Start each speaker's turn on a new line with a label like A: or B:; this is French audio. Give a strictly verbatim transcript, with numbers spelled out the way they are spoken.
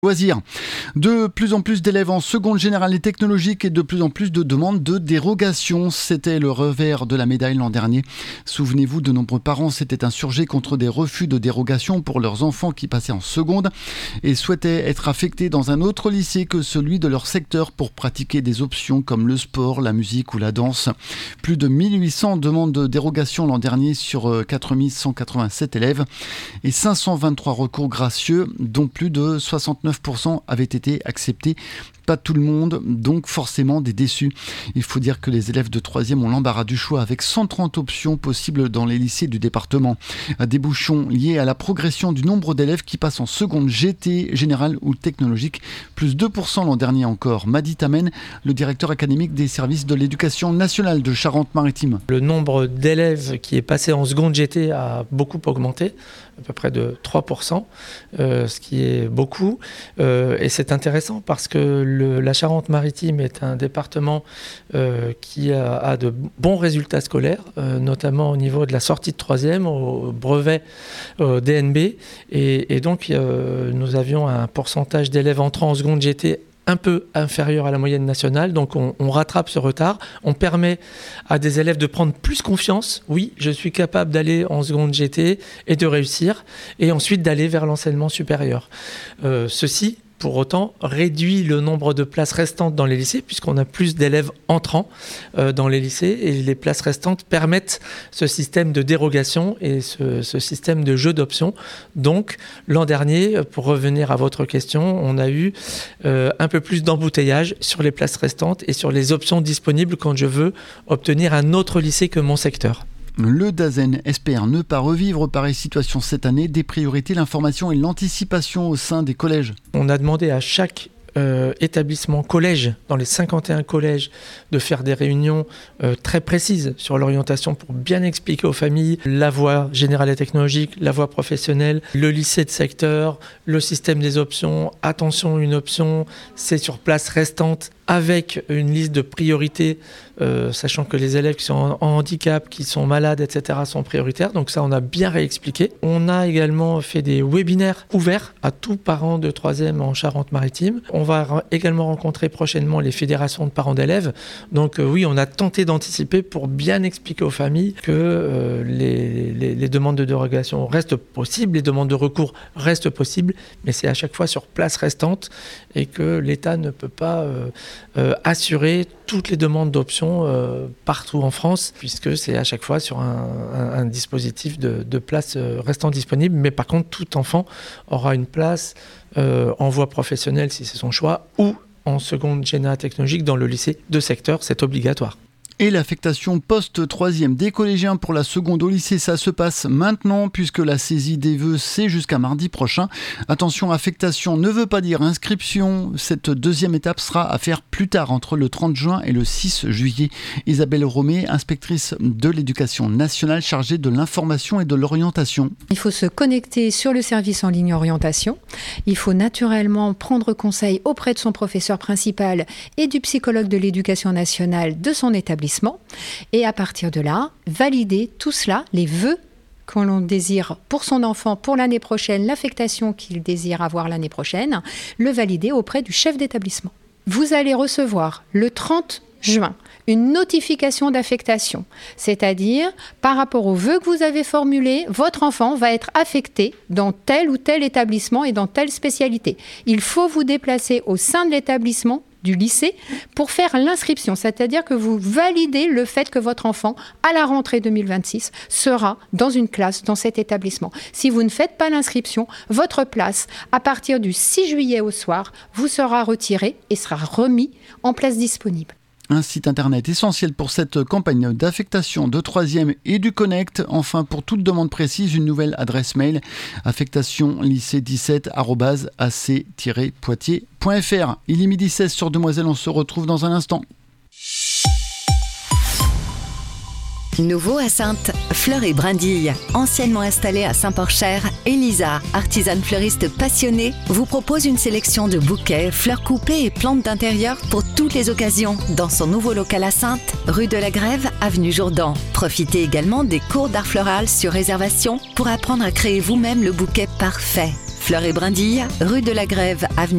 A: Loisirs. De plus en plus d'élèves en seconde générale et technologique et de plus en plus de demandes de dérogation. C'était le revers de la médaille l'an dernier. Souvenez-vous, de nombreux parents s'étaient insurgés contre des refus de dérogation pour leurs enfants qui passaient en seconde et souhaitaient être affectés dans un autre lycée que celui de leur secteur pour pratiquer des options comme le sport, la musique ou la danse. Plus de mille huit cents demandes de dérogation l'an dernier sur quatre mille cent quatre-vingt-sept élèves et cinq cent vingt-trois recours gracieux, dont plus de soixante-neuf pour cent avaient été acceptés. Pas tout le monde, donc forcément des déçus. Il faut dire que les élèves de troisième ont l'embarras du choix avec cent trente options possibles dans les lycées du département. Des bouchons liés à la progression du nombre d'élèves qui passent en seconde G T, générale ou technologique, plus deux pour cent l'an dernier encore. Madi Tamen, le directeur académique des services de l'éducation nationale de Charente-Maritime.
B: Le nombre d'élèves qui est passé en seconde G T a beaucoup augmenté, à peu près de trois pour cent, euh, ce qui est beaucoup. Euh, et c'est intéressant parce que le, la Charente-Maritime est un département euh, qui a, a de bons résultats scolaires, euh, notamment au niveau de la sortie de troisième, au brevet au D N B. Et, et donc, euh, nous avions un pourcentage d'élèves entrant en seconde G T un peu inférieur à la moyenne nationale, donc on, on rattrape ce retard. On permet à des élèves de prendre plus confiance. Oui, je suis capable d'aller en seconde G T et de réussir, et ensuite d'aller vers l'enseignement supérieur. Euh, ceci, pour autant, réduit le nombre de places restantes dans les lycées, puisqu'on a plus d'élèves entrants euh, dans les lycées, et les places restantes permettent ce système de dérogation et ce, ce système de jeu d'options. Donc, l'an dernier, pour revenir à votre question, on a eu euh, un peu plus d'embouteillage sur les places restantes et sur les options disponibles quand je veux obtenir un autre lycée que mon secteur.
A: Le DAZEN espère ne pas revivre pareille situation cette année. Des priorités, l'information et l'anticipation au sein des collèges.
B: On a demandé à chaque Euh, établissement collège, dans les cinquante et un collèges, de faire des réunions euh, très précises sur l'orientation pour bien expliquer aux familles la voie générale et technologique, la voie professionnelle, le lycée de secteur, le système des options. Attention, une option, c'est sur place restante avec une liste de priorités, euh, sachant que les élèves qui sont en, en handicap, qui sont malades, et cetera sont prioritaires. Donc ça, on a bien réexpliqué. On a également fait des webinaires ouverts à tous parents de troisième en Charente-Maritime. On va également rencontrer prochainement les fédérations de parents d'élèves. Donc euh, oui, on a tenté d'anticiper pour bien expliquer aux familles que euh, les, les, les demandes de dérogation restent possibles, les demandes de recours restent possibles, mais c'est à chaque fois sur place restante et que l'État ne peut pas euh, euh, assurer toutes les demandes d'options euh, partout en France, puisque c'est à chaque fois sur un, un, un dispositif de, de place euh, restant disponible. Mais par contre, tout enfant aura une place euh, en voie professionnelle si c'est son choix, ou en seconde générale technologique dans le lycée de secteur, c'est obligatoire.
A: Et l'affectation post-troisième des collégiens pour la seconde au lycée, ça se passe maintenant puisque la saisie des vœux, c'est jusqu'à mardi prochain. Attention, affectation ne veut pas dire inscription. Cette deuxième étape sera à faire plus tard, entre le trente juin et le six juillet. Isabelle Romé, inspectrice de l'éducation nationale chargée de l'information et de l'orientation.
C: Il faut se connecter sur le service en ligne orientation. Il faut naturellement prendre conseil auprès de son professeur principal et du psychologue de l'éducation nationale de son établissement. Et à partir de là, valider tout cela, les vœux que l'on désire pour son enfant pour l'année prochaine, l'affectation qu'il désire avoir l'année prochaine, le valider auprès du chef d'établissement. Vous allez recevoir le trente juin une notification d'affectation, c'est-à-dire par rapport aux vœux que vous avez formulés, votre enfant va être affecté dans tel ou tel établissement et dans telle spécialité. Il faut vous déplacer au sein de l'établissement du lycée pour faire l'inscription, c'est-à-dire que vous validez le fait que votre enfant, à la rentrée deux mille vingt-six, sera dans une classe dans cet établissement. Si vous ne faites pas l'inscription, votre place, à partir du six juillet au soir, vous sera retirée et sera remis en place disponible.
A: Un site internet essentiel pour cette campagne d'affectation de troisième et du Connect. Enfin, pour toute demande précise, une nouvelle adresse mail, affectation lycée dix-sept arobase a c tiret poitiers point f r. Il est midi seize sur Demoiselle, on se retrouve dans un instant.
D: Nouveau à Saintes, fleurs et brindilles. Anciennement installée à Saint-Porcher, Elisa, artisane fleuriste passionnée, vous propose une sélection de bouquets, fleurs coupées et plantes d'intérieur pour toutes les occasions dans son nouveau local à Saintes, rue de la Grève, avenue Jourdan. Profitez également des cours d'art floral sur réservation pour apprendre à créer vous-même le bouquet parfait. Fleurs et Brindilles, rue de la Grève, avenue